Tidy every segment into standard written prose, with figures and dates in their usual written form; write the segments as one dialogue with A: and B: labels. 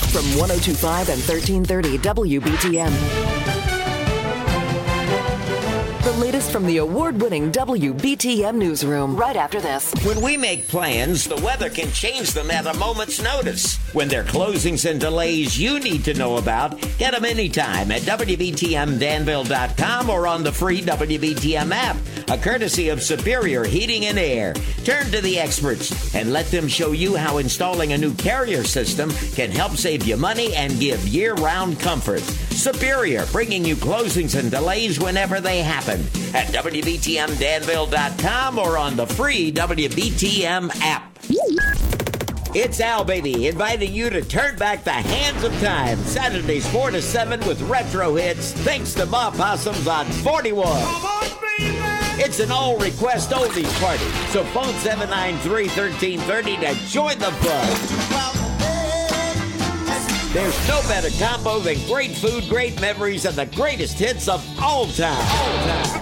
A: from 102.5 and 1330 WBTM. The latest from the award-winning WBTM newsroom right after this.
B: When we make plans, the weather can change them at a moment's notice. When there are closings and delays you need to know about, get them anytime at WBTMDanville.com or on the free WBTM app, a courtesy of Superior Heating and Air. Turn to the experts and let them show you how installing a new carrier system can help save you money and give year-round comfort. Superior, bringing you closings and delays whenever they happen at WBTMDanville.com or on the free WBTM app. It's Al Baby inviting you to turn back the hands of time. Saturdays 4 to 7 with retro hits thanks to Ma Possums on 41. It's an all-request oldies party, so phone 793-1330 to join the fun. There's no better combo than great food, great memories, and the greatest hits of all time.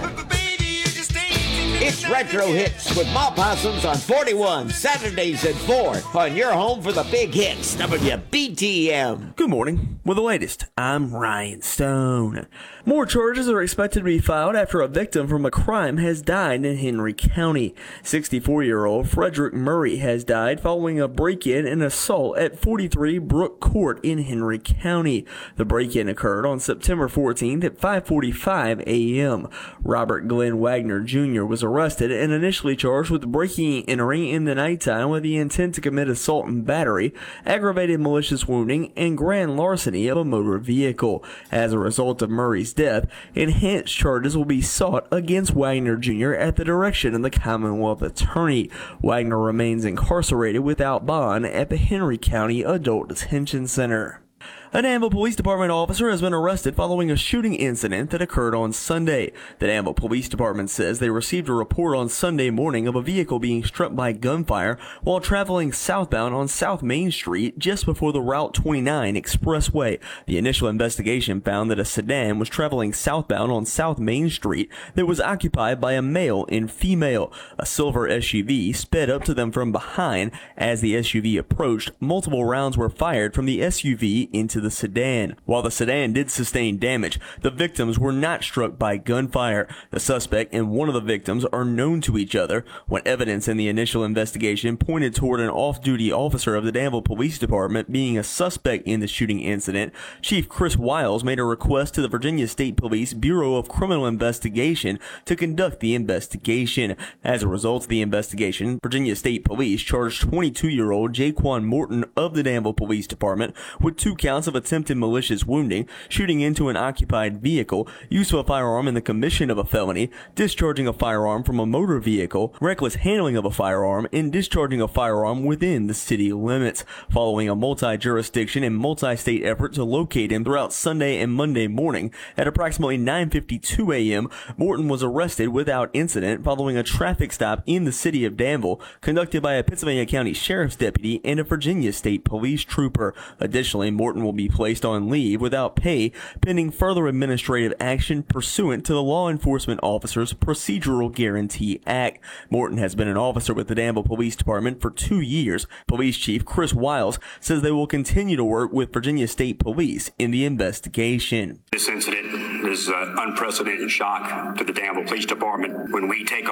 B: It's Retro Hits with Ma Possums on 41, Saturdays at 4 on your home for the big hits, WBTM.
C: Good morning. With the latest, I'm Ryan Stone. More charges are expected to be filed after a victim from a crime has died in Henry County. 64-year-old Frederick Murray has died following a break-in and assault at 43 Brook Court in Henry County. The break-in occurred on September 14th at 5:45 a.m. Robert Glenn Wagner Jr. was arrested and initially charged with breaking and entering in the nighttime with the intent to commit assault and battery, aggravated malicious wounding, and grand larceny of a motor vehicle. As a result of Murray's death, enhanced charges will be sought against Wagner Jr. at the direction of the Commonwealth Attorney. Wagner remains incarcerated without bond at the Henry County Adult Detention Center. A Danville Police Department officer has been arrested following a shooting incident that occurred on Sunday. The Danville Police Department says they received a report on Sunday morning of a vehicle being struck by gunfire while traveling southbound on South Main Street just before the Route 29 expressway. The initial investigation found that a sedan was traveling southbound on South Main Street that was occupied by a male and female. A silver SUV sped up to them from behind. As the SUV approached, multiple rounds were fired from the SUV into the sedan. While the sedan did sustain damage, the victims were not struck by gunfire. The suspect and one of the victims are known to each other. When evidence in the initial investigation pointed toward an off-duty officer of the Danville Police Department being a suspect in the shooting incident, Chief Chris Wiles made a request to the Virginia State Police Bureau of Criminal Investigation to conduct the investigation. As a result of the investigation, Virginia State Police charged 22-year-old Jaquan Morton of the Danville Police Department with 2 counts of attempted malicious wounding, shooting into an occupied vehicle, use of a firearm in the commission of a felony, discharging a firearm from a motor vehicle, reckless handling of a firearm, and discharging a firearm within the city limits. Following a multi-jurisdiction and multi-state effort to locate him throughout Sunday and Monday morning, at approximately 9:52 a.m., Morton was arrested without incident following a traffic stop in the city of Danville conducted by a Pennsylvania County Sheriff's deputy and a Virginia State Police trooper. Additionally, Morton will be placed on leave without pay pending further administrative action pursuant to the Law Enforcement Officers Procedural Guarantee Act. Morton has been an officer with the Danville Police Department for 2 years. Police Chief Chris Wiles says they will continue to work with Virginia State Police in the investigation.
D: This incident is an unprecedented shock to the Danville Police Department. When we take